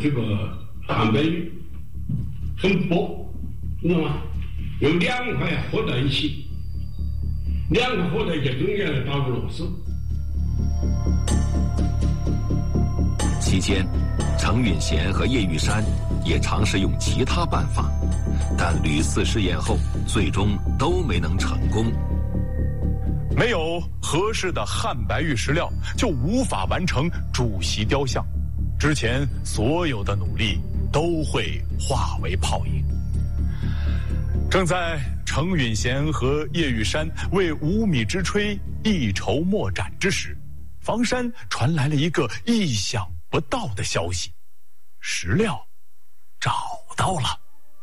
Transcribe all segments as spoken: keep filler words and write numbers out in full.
这个汉白玉很薄，知道吗？用两块合在一起，两块合在一起，中间来打个螺丝。 期间，程允贤和叶玉山也尝试用其他办法，但屡次试验后，最终都没能成功。 没有合适的汉白玉石料，就无法完成主席雕像。之前所有的努力都会化为泡影。正在程允贤和叶玉山为无米之炊一筹莫展之时，房山传来了一个意想不到的消息：石料找到了。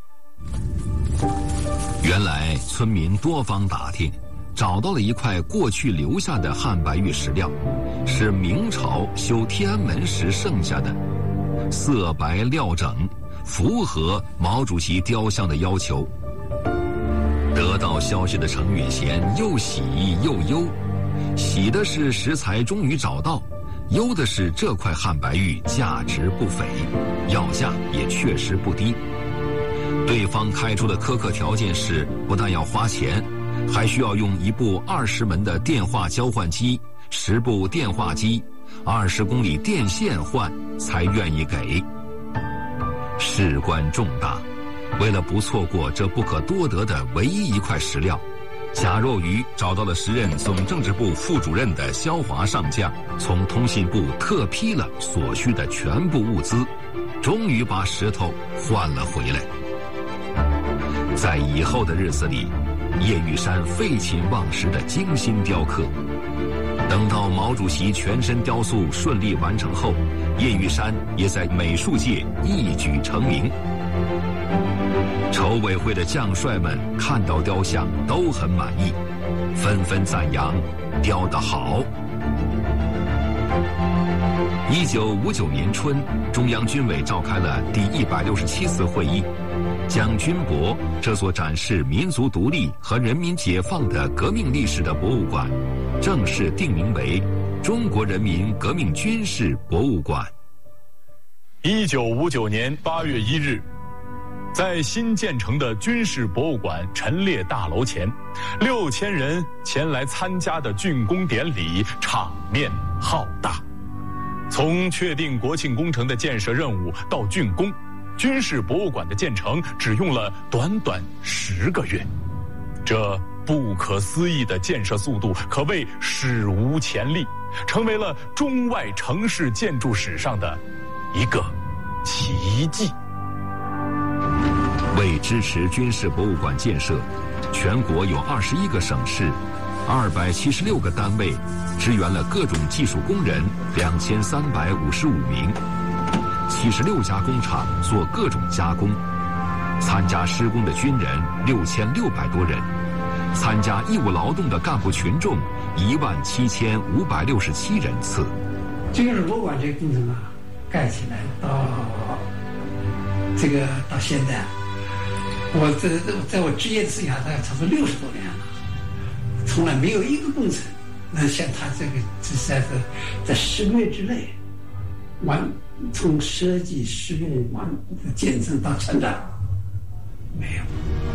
原来村民多方打听，找到了一块过去留下的汉白玉石料，是明朝修天安门时剩下的，色白料整，符合毛主席雕像的要求。得到消息的程允贤又喜又忧，喜的是石材终于找到，忧的是这块汉白玉价值不菲，要价也确实不低。对方开出的苛刻条件是，不但要花钱，还需要用一部二十门的电话交换机、十部电话机、二十公里电线换才愿意给。事关重大，为了不错过这不可多得的唯一一块石料，贾若愚找到了时任总政治部副主任的萧华上将，从通信部特批了所需的全部物资，终于把石头换了回来。在以后的日子里，叶玉山废寝忘食的精心雕刻。等到毛主席全身雕塑顺利完成后，叶玉山也在美术界一举成名。筹委会的将帅们看到雕像都很满意，纷纷赞扬雕得好。一九五九年春，中央军委召开了第一百六十七次会议，将军博这所展示民族独立和人民解放的革命历史的博物馆，正式定名为中国人民革命军事博物馆。 一九五九年八月一日，在新建成的军事博物馆陈列大楼前，六千人前来参加的竣工典礼场面浩大。从确定国庆工程的建设任务到竣工，军事博物馆的建成只用了短短十个月。这不可思议的建设速度可谓史无前例，成为了中外城市建筑史上的一个奇迹。 为支持军事博物馆建设，全国有二十一个省市、二百七十六个单位，支援了各种技术工人两千三百五十五名，七十六家工厂做各种加工，参加施工的军人六千六百多人，参加义务劳动的干部群众一万七千五百六十七人次。 军事博物馆这个工程啊，盖起来到这个到现在，我在在我职业生涯大概差不多六十多年了，从来没有一个工程能像他这个只是在在十个月之内完，从设计、施用、完建成到成长，没有。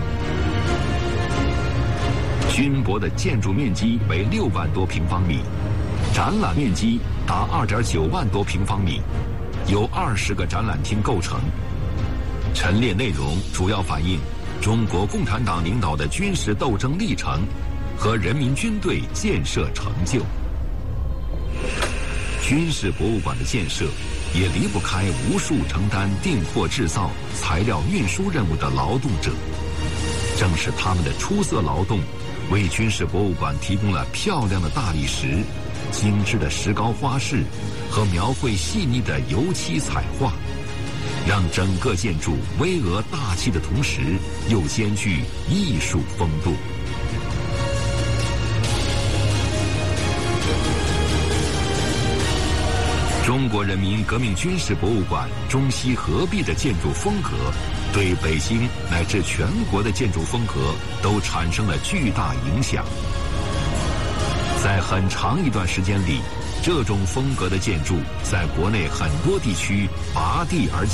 军博的建筑面积为六万多平方米，展览面积达二点九万多平方米，由二十个展览厅构成。陈列内容主要反映中国共产党领导的军事斗争历程和人民军队建设成就。军事博物馆的建设也离不开无数承担订货制造、材料运输任务的劳动者，正是他们的出色劳动，为军事博物馆提供了漂亮的大理石、精致的石膏花饰和描绘细腻的油漆彩画，让整个建筑巍峨大气的同时，又兼具艺术风度。中国人民革命军事博物馆中西合璧的建筑风格，对北京乃至全国的建筑风格都产生了巨大影响。在很长一段时间里，这种风格的建筑在国内很多地区拔地而起。